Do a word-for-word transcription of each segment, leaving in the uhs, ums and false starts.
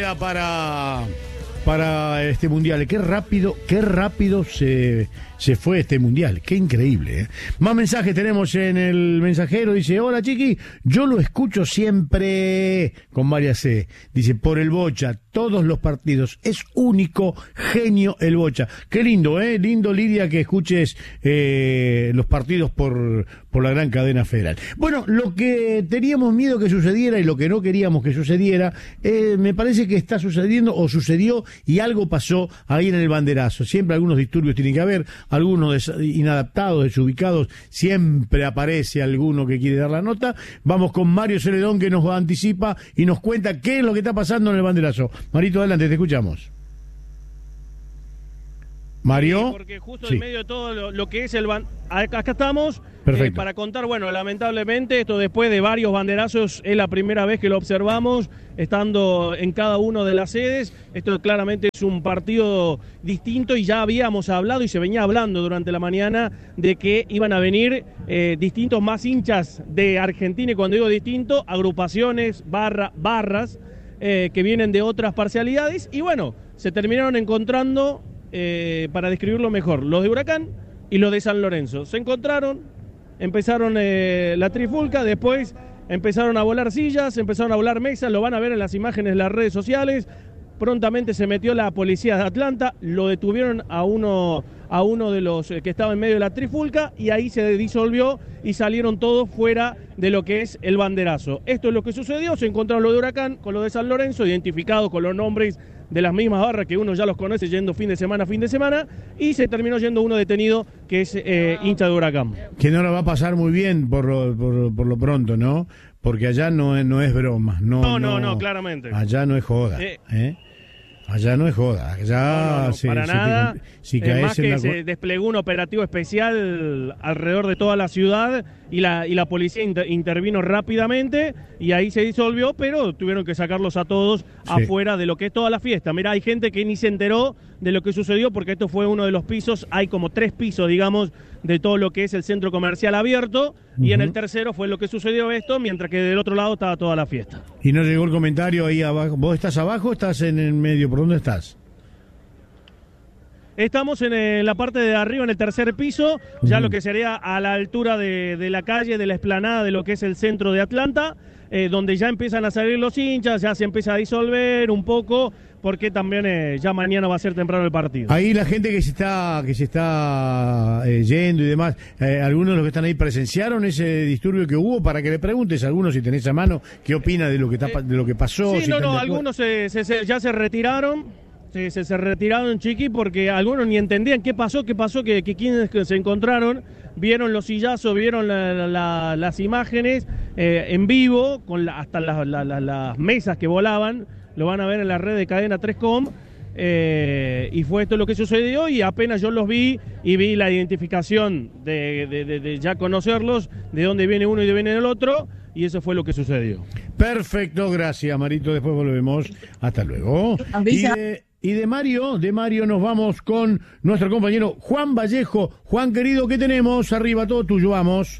queda para, para este mundial. Qué rápido, qué rápido se, se fue este mundial. Qué increíble, ¿eh? Más mensajes tenemos en el mensajero. Dice, hola chiqui, yo lo escucho siempre con María C. Dice, por el Bocha, todos los partidos. Es único, genio el Bocha. Qué lindo, ¿eh? Lindo, Lidia, que escuches eh, los partidos por, por la gran cadena federal. Bueno, lo que teníamos miedo que sucediera y lo que no queríamos que sucediera, eh, me parece que está sucediendo o sucedió y algo pasó ahí en el banderazo. Siempre algunos disturbios tienen que haber, algunos des- inadaptados, desubicados, siempre aparece alguno que quiere dar la nota. Vamos con Mario Celedón, que nos anticipa y nos cuenta qué es lo que está pasando en el banderazo. Marito, adelante, te escuchamos. Mario. Sí, porque justo sí. en medio de todo lo, lo que es el ban... acá, acá estamos eh, para contar, bueno, lamentablemente esto después de varios banderazos es la primera vez que lo observamos estando en cada una de las sedes. Esto claramente es un partido distinto y ya habíamos hablado y se venía hablando durante la mañana de que iban a venir eh, distintos más hinchas de Argentina, y cuando digo distinto, agrupaciones, barra, barras eh, que vienen de otras parcialidades, y bueno, se terminaron encontrando, eh, para describirlo mejor, los de Huracán y los de San Lorenzo. Se encontraron, empezaron eh, la trifulca, después empezaron a volar sillas, empezaron a volar mesas, lo van a ver en las imágenes de las redes sociales. Prontamente se metió la policía de Atlanta, lo detuvieron a uno, a uno de los que estaba en medio de la trifulca, y ahí se disolvió y salieron todos fuera de lo que es el banderazo. Esto es lo que sucedió, se encontraron lo de Huracán con lo de San Lorenzo, identificados con los nombres de las mismas barras que uno ya los conoce, yendo fin de semana a fin de semana, y se terminó yendo uno detenido que es eh, hincha de Huracán. Que no lo va a pasar muy bien por lo, por, por lo pronto, ¿no? Porque allá no es, no es broma. No, No, no, no, no, claramente. Allá no es joda, Eh, ¿eh? Allá no es joda. Allá No, no, no, se, para se nada. te- si Es caes más en que la... se desplegó un operativo especial alrededor de toda la ciudad y la, y la policía inter- intervino rápidamente y ahí se disolvió, pero tuvieron que sacarlos a todos Sí. afuera de lo que es toda la fiesta. Mirá, hay gente que ni se enteró de lo que sucedió porque esto fue uno de los pisos, hay como tres pisos, digamos, de todo lo que es el centro comercial abierto, y en Ujú. el tercero fue lo que sucedió esto, mientras que del otro lado estaba toda la fiesta. Y no llegó el comentario ahí abajo. ¿Vos estás abajo o estás en el medio? ¿Por dónde estás? Estamos en eh, la parte de arriba, en el tercer piso, ya Ujú. lo que sería a la altura de, de la calle, de la explanada de lo que es el centro de Atlanta, eh, donde ya empiezan a salir los hinchas, ya se empieza a disolver un poco, porque también eh, ya mañana va a ser temprano el partido. Ahí la gente que se está que se está eh, yendo y demás, eh, algunos de los que están ahí presenciaron ese disturbio que hubo, para que le preguntes a algunos, si tenés a mano, qué opina de lo que está, pa- de lo que pasó. Sí, si no, están no, de acuerdo. algunos se, se- se- ya se retiraron. Se, se, se retiraron, Chiqui, porque algunos ni entendían qué pasó, qué pasó, que, que quienes se encontraron, vieron los sillazos, vieron la- la- la- las imágenes eh, en vivo, con la- hasta la- la- la- las mesas que volaban, lo van a ver en la red de Cadena tres punto com, eh, y fue esto lo que sucedió, y apenas yo los vi y vi la identificación de, de- de- de ya conocerlos, de dónde viene uno y de dónde viene el otro, y eso fue lo que sucedió. Perfecto, gracias Marito, después volvemos. Hasta luego. Y de, y de Mario, de Mario nos vamos con nuestro compañero Juan Vallejo. Juan querido, ¿qué tenemos? Arriba, todo tuyo, vamos.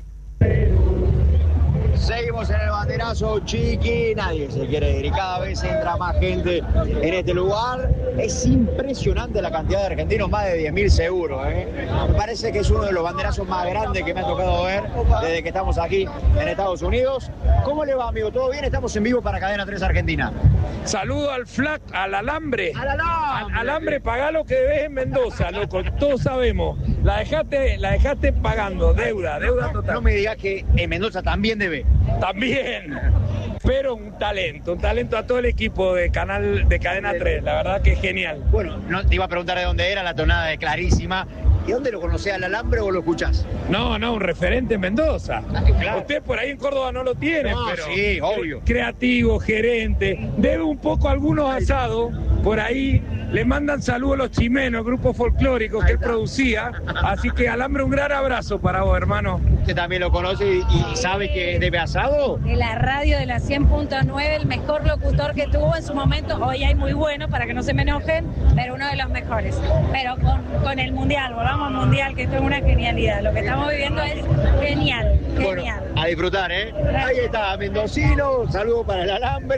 Seguimos en el banderazo, Chiqui, nadie se quiere ir y cada vez entra más gente en este lugar. Es impresionante la cantidad de argentinos, más de diez mil seguro, ¿eh? Me parece que es uno de los banderazos más grandes que me ha tocado ver desde que estamos aquí en Estados Unidos. ¿Cómo le va, amigo? ¿Todo bien? Estamos en vivo para Cadena tres Argentina. Saludo al flac, al alambre. ¡Al alambre! Al alambre, pagá lo que debes en Mendoza, loco. Todos sabemos. La dejaste, la dejaste pagando. Deuda, deuda total. No me digas que en Mendoza también debe. También. Pero un talento, un talento a todo el equipo de canal de Cadena tres. La verdad que es genial. Bueno, no te iba a preguntar de dónde era, la tonada es clarísima. ¿Y dónde lo conocés, al alambre, o lo escuchás? No, no, un referente en Mendoza. Claro. Usted por ahí en Córdoba no lo tiene, No, pero sí, obvio. creativo, gerente, debe un poco a algunos asados, por ahí le mandan saludos a los chimenos, el grupo folclórico que él producía, así que Alambre, un gran abrazo para vos, hermano. Usted también lo conoce y, y sabe que debe asado. De la radio de la cien punto nueve, el mejor locutor que tuvo en su momento. Hoy hay muy bueno, para que no se me enojen, pero uno de los mejores. Pero con, con el Mundial, volvamos al Mundial, que esto es una genialidad. Lo que estamos viviendo es genial, Bueno, genial. a disfrutar, ¿eh? Ahí está, mendocino, saludo para el alambre.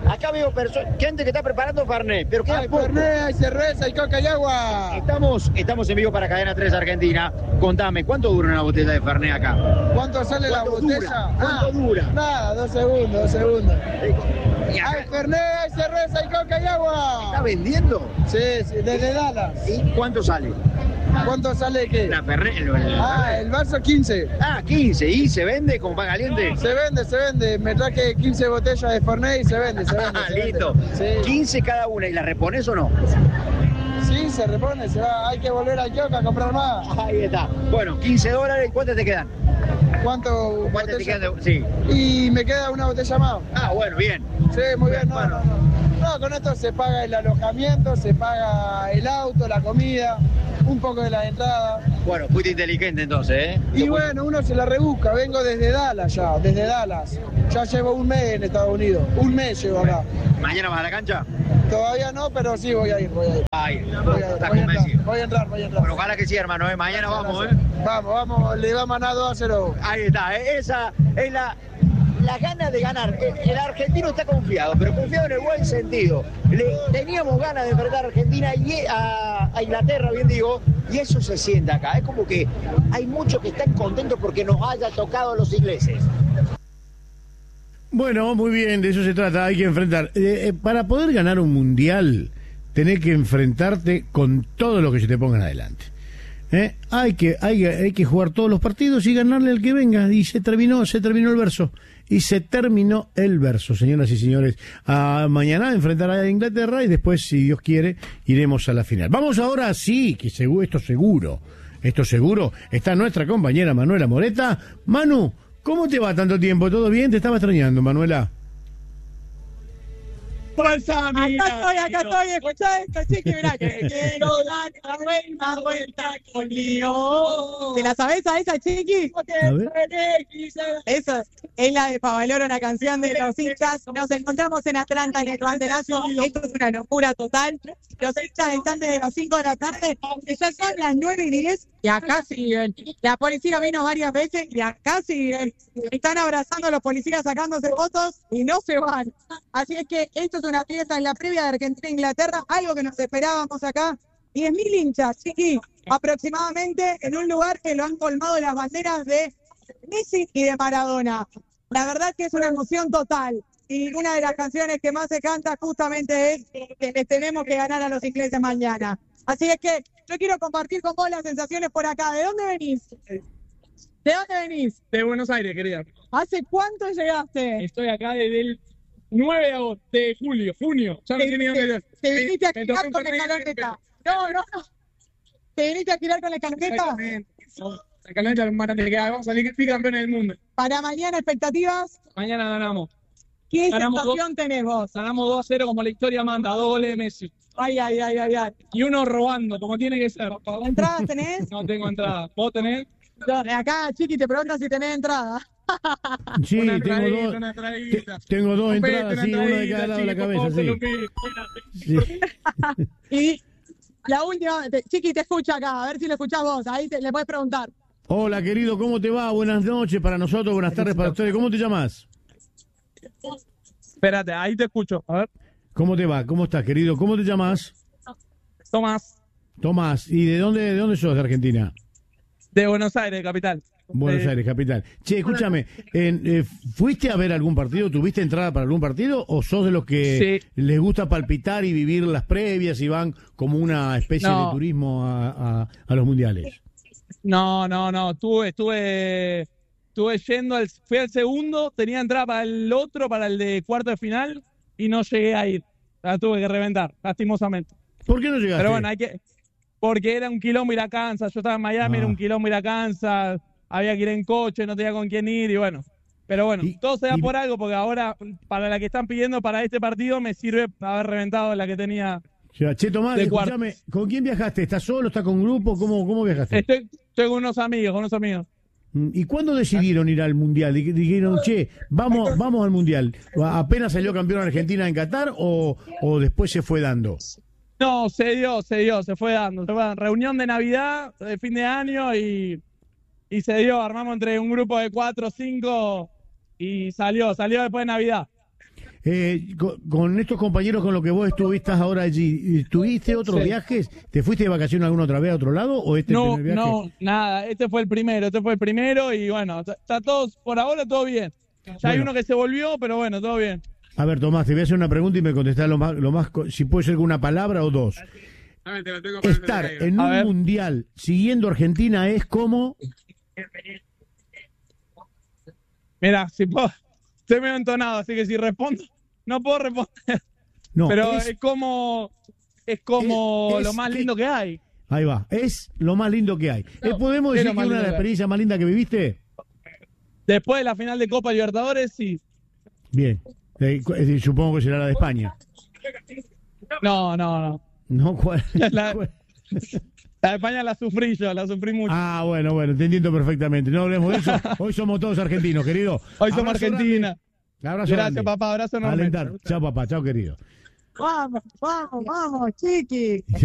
Acá veo gente que está preparando Fernet, pero queda hay poco. Fernet, hay cerveza, hay coca y agua. Estamos, estamos en vivo para Cadena tres Argentina. Contame, ¿cuánto dura una botella de Fernet acá? ¿Cuánto sale la botella? Dura? ¿Cuánto ah, dura? Nada, dos segundos, dos segundos. ¿Y acá? Hay Fernet, hay cerveza, hay coca y agua. ¿Está vendiendo? Sí, sí, desde Dallas. ¿Y cuánto sale? ¿Cuánto sale qué? La Fernet. El, el Ah, el vaso quince. Ah, quince. ¿Y se vende con pan caliente? Se vende, se vende. Me traje quince botellas de Fernet y se vende, se vende. Ah, se listo. Vende. Sí. quince cada una. ¿Y la repones o no? Sí, se repone, se va. Hay que volver al kiosco a comprar más. Ahí está. Bueno, quince dólares. ¿Cuántas te quedan? ¿Cuánto? ¿Cuántas te botella? quedan? De... Sí. Y me queda una botella más. Ah, bueno, bien. Sí, muy bien. No, Bueno. no, no. No, con esto se paga el alojamiento, se paga el auto, la comida, un poco de la entrada. Bueno, fuiste inteligente entonces, ¿eh? Y bueno, uno se la rebusca. Vengo desde Dallas ya, desde Dallas. Ya llevo un mes en Estados Unidos. Un mes llevo acá. ¿Mañana vas a la cancha? Todavía no, pero sí voy a ir, voy a ir. Ay, Voy a, estás voy a convencido. entrar, voy a entrar, voy a entrar. Bueno, ojalá que sí, hermano, ¿eh? Mañana vamos, ¿eh? Vamos, vamos, le va a manar dos a cero. Ahí está, ¿eh? Esa es la, la gana de ganar. El, el argentino está confiado, pero confiado en el buen sentido. Le, teníamos ganas de enfrentar a Argentina y a, a Inglaterra, bien digo, y eso se siente acá. Es como que hay muchos que están contentos porque nos haya tocado a los ingleses. Bueno, muy bien, de eso se trata, hay que enfrentar. Eh, eh, para poder ganar un mundial, tenés que enfrentarte con todo lo que se te pongan adelante. ¿Eh? Hay que, hay, hay que jugar todos los partidos y ganarle al que venga. Y se terminó, se terminó el verso. Y se terminó el verso, señoras y señores. A mañana enfrentará a Inglaterra y después, si Dios quiere, iremos a la final. Vamos ahora, sí, que seguro, esto seguro, esto seguro, está nuestra compañera Manuela Moreta. Manu, ¿cómo te va tanto tiempo? ¿Todo bien? Te estaba extrañando, Manuela. Acá estoy, acá estoy, escuchá esto, chiqui, mirá, que quiero dar la vuelta, vuelta con lío. ¿Te la sabés a esa, chiqui? A ver. Esa es la de Favaloro, una canción de los hinchas. Nos encontramos en Atlanta, en el Banderazo. Esto es una locura total. Los hinchas están desde las cinco de la tarde, que ya son las nueve y diez, y acá siguen. La policía vino varias veces y acá siguen. Están abrazando a los policías, sacándose fotos y no se van. Así es que esto es una fiesta en la previa de Argentina-Inglaterra, algo que nos esperábamos acá. diez mil hinchas, chiqui, aproximadamente, en un lugar que lo han colmado las banderas de Messi y de Maradona. La verdad que es una emoción total. Y una de las canciones que más se canta justamente es que les tenemos que ganar a los ingleses mañana. Así es que yo quiero compartir con vos las sensaciones por acá. ¿De dónde venís? ¿De dónde venís? De Buenos Aires, querida. ¿Hace cuánto llegaste? Estoy acá desde el nueve de agosto, de julio, junio. Ya no sé ni dónde estoy. ¿Te viniste a Me girar tocó con la un escaloneta? No, no, no. ¿Te viniste a girar con la escaloneta? Exactamente. La escaloneta más grande que queda. Vamos a salir campeones del mundo. Para mañana, expectativas. Mañana ganamos. ¿Qué Ganamos sensación dos, tenés vos? Ganamos dos a cero como la historia manda, dos goles de Messi. Ay, ay, ay, ay, ay. Y uno robando, como tiene que ser. ¿Entradas tenés? No tengo entrada. ¿Vos tenés? No, acá, Chiqui, te pregunta si tenés entrada. Sí, una tengo entradita, dos, una entradita. te- tengo dos Rompete entradas, una sí, una de entradita, cada lado de la chiqui, cabeza, por favor, sí. te lo pido. Sí. Y la última, te- Chiqui te escucha acá, a ver si lo escuchás vos, ahí te- le puedes preguntar. Hola, querido, ¿cómo te va? Buenas noches para nosotros, buenas tardes para ustedes. ¿Cómo te llamas? Espérate, ahí te escucho. A ver. ¿Cómo te va? ¿Cómo estás, querido? ¿Cómo te llamas? Tomás, Tomás. ¿Y de dónde, de dónde sos de Argentina? de Buenos Aires, capital. Buenos Eh, Aires, capital. Che, escúchame, en, eh, ¿fuiste a ver algún partido? ¿Tuviste entrada para algún partido? ¿O sos de los que Sí. les gusta palpitar y vivir las previas y van como una especie No. de turismo a, a- a los mundiales? No, no, no. Estuve, estuve, estuve yendo al, fui al segundo, tenía entrada para el otro, para el de cuarto de final, y no llegué a ir. La tuve que reventar, lastimosamente. ¿Por qué no llegaste? Pero bueno, hay que, porque era un quilombo ir a Kansas. Yo estaba en Miami, Ah. era un quilombo ir a Kansas. Había que ir en coche, no tenía con quién ir, y bueno. Pero bueno, Y- todo se da y- por algo, porque ahora, para la que están pidiendo para este partido, me sirve haber reventado la que tenía. Ya, che, Tomás, de escúchame, ¿con quién viajaste? ¿Estás solo? ¿Estás con un grupo? ¿Cómo, cómo viajaste? Estoy, estoy con unos amigos, con unos amigos. ¿Y cuándo decidieron ir al Mundial? Dij- Dijeron, che, vamos, vamos al Mundial. ¿Apenas salió campeón Argentina en Qatar o, o después se fue dando? No, se dio, se dio, se fue dando. Se fue dando. Reunión de Navidad, de fin de año, y, y se dio. Armamos entre un grupo de cuatro o cinco y salió, salió después de Navidad. Eh, con, con estos compañeros con los que vos estuviste ahora allí, ¿tuviste otros Sí. viajes? ¿Te fuiste de vacaciones alguna otra vez a otro lado o este No, primer viaje? no, nada, este fue el primero, este fue el primero y bueno, está, está todo, por ahora todo bien. Ya hay Bueno. uno que se volvió, pero bueno, todo bien. A ver, Tomás, te voy a hacer una pregunta y me contestás lo más, lo más, co- si puede ser con una palabra o dos. Estar en A un ver. mundial siguiendo Argentina es como... Mira, si puedo, estoy medio entonado, así que si respondo, no puedo responder. No, pero es- es, como, es como es- lo más es- lindo que hay. Ahí va, es lo más lindo que hay. No, Eh, ¿Podemos es decir lo que más una de lindo las que hay. experiencias más lindas que viviste? Después de la final de Copa Libertadores, sí. Bien, Eh, cu- eh, supongo que será la de España. No, no, no. ¿No? ¿Cuál? La, cuál? la de España la sufrí yo, la sufrí mucho. Ah, bueno, bueno, te entiendo perfectamente. No hablemos de eso. Hoy somos todos argentinos, querido. Hoy somos Abrazo Argentina. grande. Abrazo Gracias, grande. papá. Abrazo enorme. Alentar. Chao, papá. Chao, querido. Vamos, vamos, vamos, chiqui.